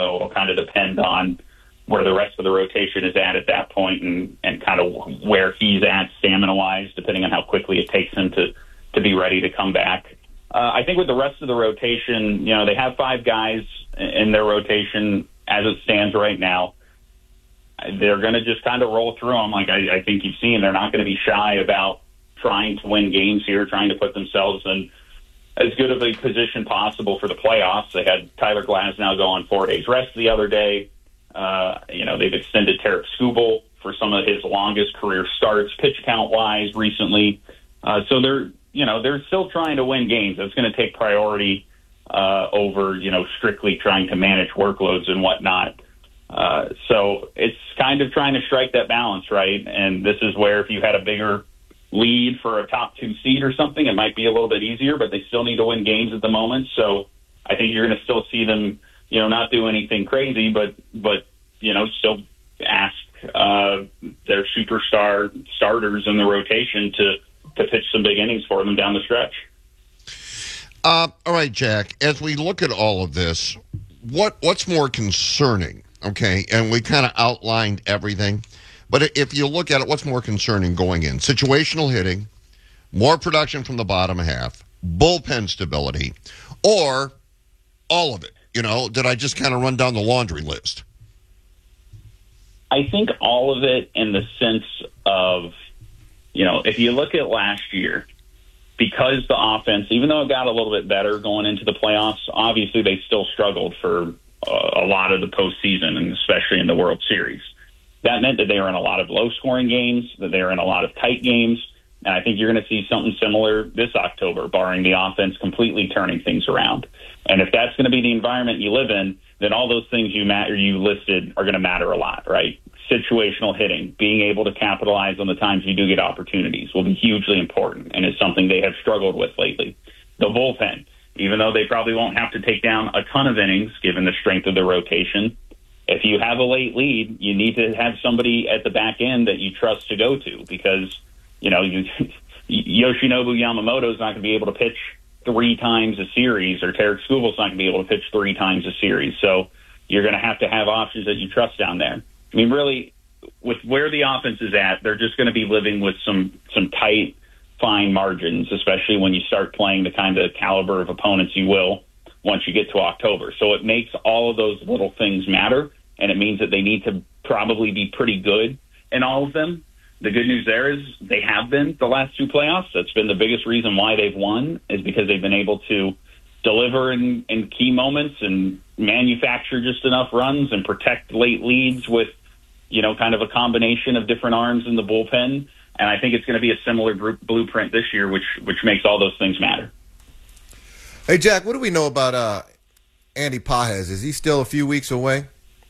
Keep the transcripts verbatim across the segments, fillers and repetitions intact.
though it'll kind of depend on where the rest of the rotation is at at that point and, and kind of where he's at stamina-wise, depending on how quickly it takes him to, to be ready to come back. Uh, I think with the rest of the rotation, you know, they have five guys in their rotation as it stands right now. They're going to just kind of roll through them. Like I, I think you've seen, they're not going to be shy about trying to win games here, trying to put themselves in as good of a position possible for the playoffs. They had Tyler Glasnow go on four days rest the other day. Uh, you know, they've extended Tarek Skubal for some of his longest career starts, pitch count-wise, recently. Uh, so they're, you know, they're still trying to win games. That's going to take priority uh, over, you know, strictly trying to manage workloads and whatnot. Uh, so it's kind of trying to strike that balance, right? And this is where if you had a bigger lead for a top two seed or something, it might be a little bit easier, but they still need to win games at the moment. So I think you're going to still see them, you know, not do anything crazy, but, but you know, still ask uh, their superstar starters in the rotation to, to pitch some big innings for them down the stretch. Uh, all right, Jack, as we look at all of this, what what's more concerning, okay, and we kind of outlined everything, but if you look at it, what's more concerning going in? Situational hitting, more production from the bottom half, bullpen stability, or all of it? You know, did I just kind of run down the laundry list? I think all of it in the sense of, you know, if you look at last year, because the offense, even though it got a little bit better going into the playoffs, obviously they still struggled for uh, a lot of the postseason, and especially in the World Series. That meant that they were in a lot of low-scoring games, that they were in a lot of tight games, and I think you're going to see something similar this October, barring the offense completely turning things around. And if that's going to be the environment you live in, then all those things you matter you listed are going to matter a lot, right? Situational hitting, being able to capitalize on the times you do get opportunities will be hugely important, and it's something they have struggled with lately. The bullpen, even though they probably won't have to take down a ton of innings given the strength of the rotation, if you have a late lead, you need to have somebody at the back end that you trust to go to, because, you know, you, Yoshinobu Yamamoto is not going to be able to pitch three times a series, or Tarek Skubal is not going to be able to pitch three times a series. So you're going to have to have options that you trust down there. I mean, really, with where the offense is at, they're just going to be living with some some tight, fine margins, especially when you start playing the kind of caliber of opponents you will once you get to October. So it makes all of those little things matter, and it means that they need to probably be pretty good in all of them. The good news there is they have been the last two playoffs. That's been the biggest reason why they've won, is because they've been able to deliver in, in key moments and manufacture just enough runs and protect late leads with, you know, kind of a combination of different arms in the bullpen. And I think it's going to be a similar group blueprint this year, which which makes all those things matter. Hey, Jack, what do we know about uh, Andy Pages? Is he still a few weeks away?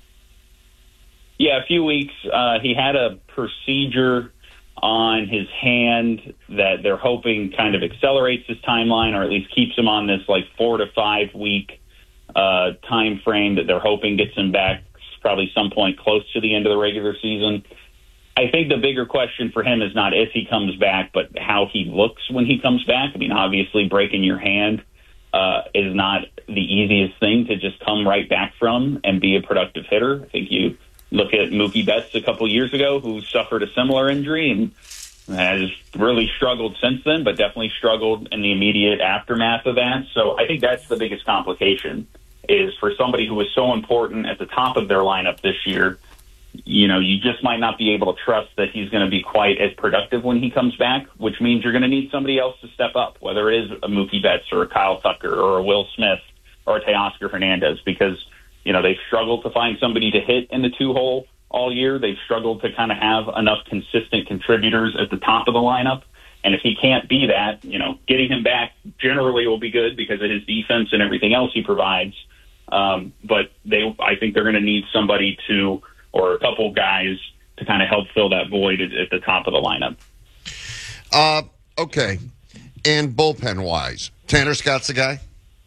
Yeah, a few weeks. Uh, he had a procedure on his hand that they're hoping kind of accelerates his timeline, or at least keeps him on this like four to five week uh, time frame that they're hoping gets him back probably some point close to the end of the regular season. I think the bigger question for him is not if he comes back, but how he looks when he comes back. I mean, obviously breaking your hand uh, is not the easiest thing to just come right back from and be a productive hitter. I think you look at Mookie Betts a couple years ago, who suffered a similar injury and has really struggled since then, but definitely struggled in the immediate aftermath of that. So I think that's the biggest complication, is for somebody who was so important at the top of their lineup this year, you know, you just might not be able to trust that he's going to be quite as productive when he comes back, which means you're going to need somebody else to step up, whether it is a Mookie Betts or a Kyle Tucker or a Will Smith or a Teoscar Hernandez, because, you know, they've struggled to find somebody to hit in the two-hole all year. They've struggled to kind of have enough consistent contributors at the top of the lineup. And if he can't be that, you know, getting him back generally will be good because of his defense and everything else he provides. Um, but they, I think they're going to need somebody to, or a couple guys to kind of help fill that void at, at the top of the lineup. Uh, okay. And bullpen-wise, Tanner Scott's the guy?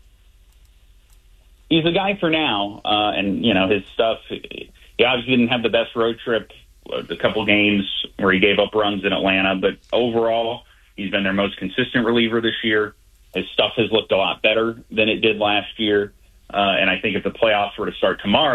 He's a guy for now. Uh, and, you know, his stuff, he obviously didn't have the best road trip, a couple games where he gave up runs in Atlanta, but overall, he's been their most consistent reliever this year. His stuff has looked a lot better than it did last year. Uh, and I think if the playoffs were to start tomorrow,